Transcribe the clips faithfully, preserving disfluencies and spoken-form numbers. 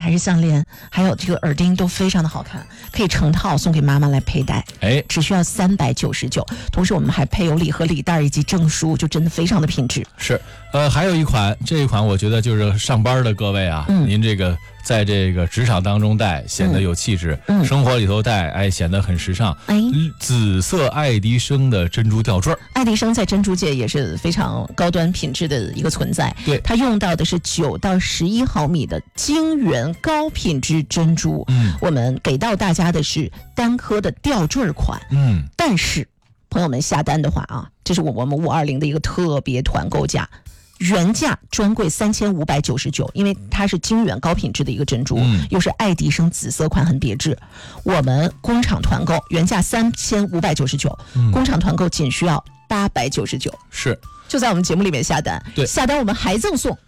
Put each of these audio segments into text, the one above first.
还是项链，还有这个耳钉都非常的好看，可以成套送给妈妈来佩戴。 哎， 只需要三百九十九，同时我们还配有礼盒、礼袋以及证书，就真的非常的品质。 是，呃，还有一款，这一款我觉得就是上班的各位啊，嗯、您这个在这个职场当中戴，显得有气质；嗯、生活里头戴，哎，显得很时尚。哎，紫色爱迪生的珍珠吊坠， 爱迪生在珍珠界也是非常高端品质的一个存在。 对， 它用到的是九到十一毫米的晶圆高品质珍珠。嗯，我们给到大家的是单颗的吊坠款。嗯，但是朋友们下单的话啊，这是我们五二零的一个特别团购价。原价专柜三千五百九十九，因为它是晶圆高品质的一个珍珠，嗯、又是爱迪生紫色款，很别致。我们工厂团购原价三千五百九十九，工厂团购仅需要八百九十九， 是就在我们节目里面下单。 对， 下单我们还赠送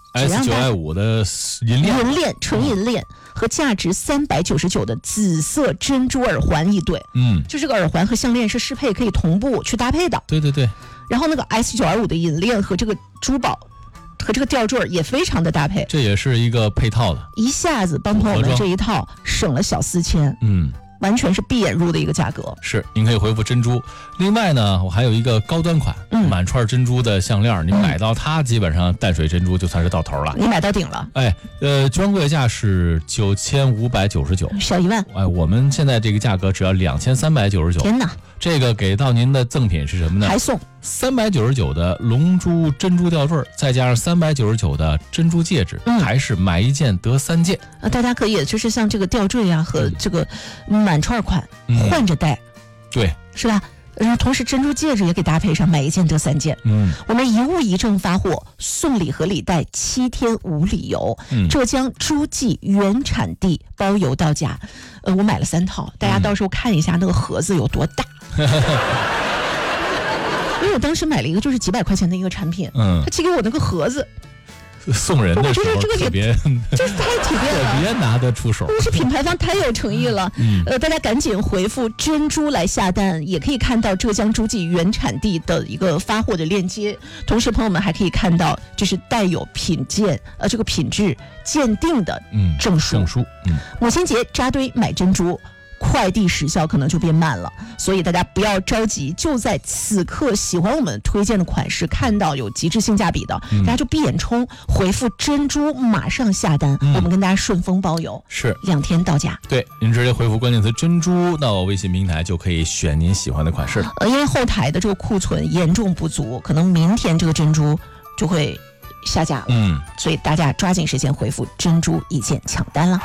S 九 I 五 的银链， 银链纯银链和价值三百九十九的紫色珍珠耳环一对。嗯，就这个耳环和项链是适配，可以同步去搭配的。 对对对。 然后那个 S 九 R 五 的银链和这个珠宝和这个吊坠也非常的搭配， 这也是一个配套的， 一下子帮朋友们这一套省了小四千。嗯。完全是闭眼入的一个价格。 是，您可以回复珍珠。另外呢，我还有一个高端款，嗯、满串珍珠的项链，你买到它基本上淡水珍珠就算是到头了。 你买到顶了。 哎，呃，专柜价是九千五百九十九， 小一万。 哎，我们现在这个价格只要两千三百九十九。 天哪！ 这个给到您的赠品是什么呢？ 还送三百九十九的龙珠珍珠吊坠，再加上三百九十九的珍珠戒指，嗯、还是买一件得三件。 啊，大家可以就是像这个吊坠啊和这个满串款、嗯、换着戴， 对， 是吧？然后同时珍珠戒指也给搭配上，买一件得三件。嗯，我们一物一证发货，送礼和礼袋七天无理由。嗯，浙江诸暨原产地包邮到家。呃，我买了三套，大家到时候看一下那个盒子有多大。嗯因为我当时买了一个就是几百块钱的一个产品，嗯，他寄给我那个盒子， 送人的时候特别， 就是太体面了， 特别拿得出手。 这是品牌方太有诚意了，嗯，呃，大家赶紧回复珍珠来下单，也可以看到浙江诸暨原产地的一个发货的链接。同时，朋友们还可以看到，就是带有品鉴呃这个品质鉴定的证书。 证书，嗯， 母亲节扎堆买珍珠。快递时效可能就变慢了，所以大家不要着急，就在此刻喜欢我们推荐的款式，看到有极致性价比的，嗯、大家就闭眼冲，回复珍珠马上下单，嗯、我们跟大家顺丰包邮， 是两天到家。 对，您直接回复关键词珍珠，那我微信平台就可以选您喜欢的款式了。 呃，因为后台的这个库存严重不足，可能明天这个珍珠就会下架了，嗯，所以大家抓紧时间回复珍珠一键抢单了。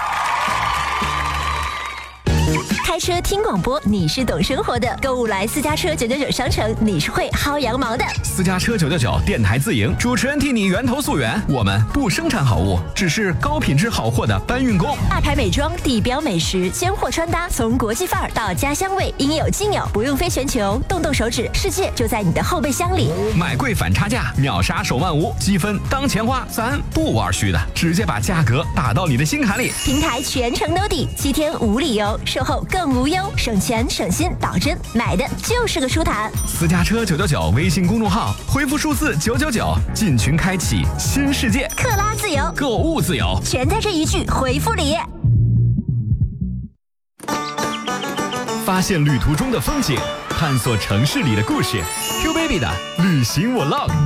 开车听广播，你是懂生活的；购物来私家车九九九商城，你是会薅羊毛的。 私家车九九九电台自营，主持人替你源头溯源。我们不生产好物，只是高品质好货的搬运工。 大牌美妆、地标美食、鲜货穿搭，从国际范儿到家乡味，应有尽有，不用飞全球，动动手指，世界就在你的后备箱里。 买贵反差价，秒杀手万无，积分当钱花，咱不玩虚的，直接把价格打到你的心坎里。 平台全程 no 底，七天无理由，售后更无忧，省钱省心，保真，买的就是个舒坦。 私家车九九九微信公众号，回复数字九九九，进群开启新世界， 克拉自由， 购物自由， 全在这一句回复里。 发现旅途中的风景，探索城市里的故事。Q Baby 的旅行我 log。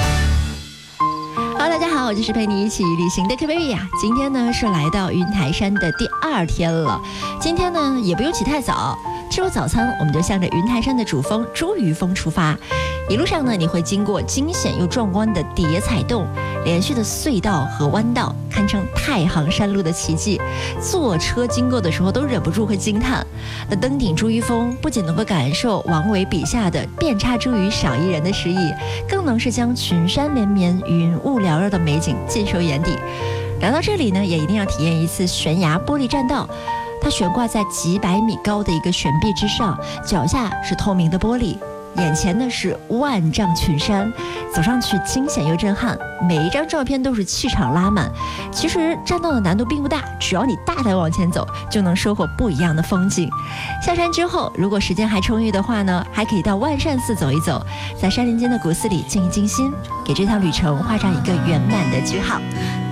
Hello， 大家好，我就是陪你一起旅行的 Q Baby 呀。今天呢是来到云台山的第二天了。今天呢也不用起太早，吃完早餐我们就向着云台山的主峰茱萸峰出发。一路上呢，你会经过惊险又壮观的叠彩洞、连续的隧道和弯道，堪称太行山路的奇迹。坐车经过的时候都忍不住会惊叹。那登顶茱萸峰，不仅能够感受王维笔下的遍插茱萸少一人的诗意，更能是将群山连绵、云雾缭绕的美景尽收眼底。来到这里呢，也一定要体验一次悬崖玻璃栈道。它悬挂在几百米高的一个悬壁之上，脚下是透明的玻璃。眼前呢是万丈群山，走上去惊险又震撼，每一张照片都是气场拉满。其实栈道的难度并不大，只要你大胆往前走，就能收获不一样的风景。下山之后，如果时间还充裕的话呢，还可以到万善寺走一走，在山林间的古寺里静一静心，给这趟旅程画上一个圆满的句号。